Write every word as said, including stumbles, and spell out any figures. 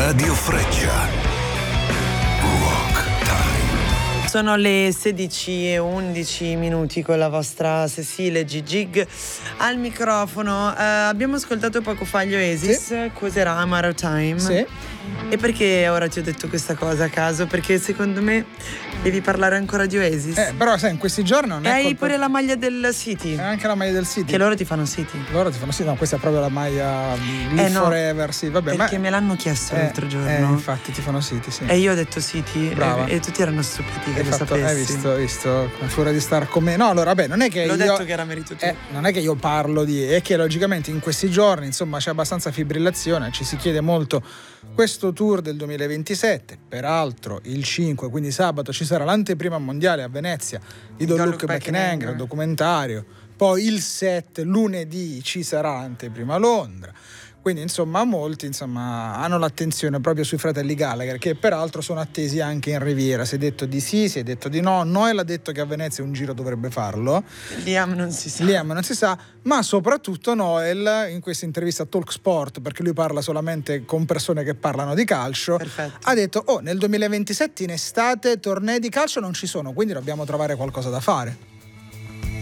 Radio Freccia. Sono le sedici e undici minuti con la vostra Cecile Gigig al microfono. Uh, abbiamo ascoltato poco fa gli Oasis, sì. Cos'era? Amaro Time. Sì. E perché ora ti ho detto questa cosa a caso? Perché secondo me devi parlare ancora di Oasis. Eh, però sai, in questi giorni non e è hai colpa... pure la maglia del City. E anche la maglia del City. Che loro ti fanno City. Loro ti fanno City, no, questa è proprio la maglia Live eh, no, Forever, sì, vabbè. Perché ma... me l'hanno chiesto eh, l'altro giorno. Eh, infatti ti fanno City, sì. E io ho detto City. Brava. E, e tutti erano stupiti che hai lo fatto, sapessi. Hai visto, hai visto, con furia di star con me. No, allora, vabbè, non è che L'ho io... detto che era merito tuo. Eh, non è che io parlo di... È che logicamente in questi giorni, insomma, c'è abbastanza fibrillazione, ci si chiede molto questo tour del duemilaventisette. Peraltro il cinque, quindi sabato, ci sarà l'anteprima mondiale a Venezia di Don't Look Back in Anger, documentario. Poi il sette, lunedì, ci sarà l'anteprima a Londra. Quindi insomma molti insomma hanno l'attenzione proprio sui fratelli Gallagher, che peraltro sono attesi anche in Riviera. Si è detto di sì, si è detto di no. Noel ha detto che a Venezia un giro dovrebbe farlo. Liam non si sa. Liam non si sa, ma soprattutto Noel in questa intervista a Talk Sport, perché lui parla solamente con persone che parlano di calcio. Perfetto. Ha detto oh, nel duemilaventisette in estate tornei di calcio non ci sono, quindi dobbiamo trovare qualcosa da fare.